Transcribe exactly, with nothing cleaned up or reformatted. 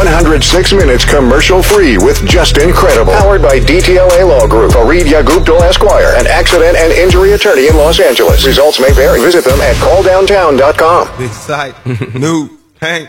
one hundred six minutes commercial-free with just incredible. Powered by D T L A Law Group, Fareed Yaguptal Esquire, an accident and injury attorney in Los Angeles. Results may vary. Visit them at call downtown dot com. Big sight, new paint.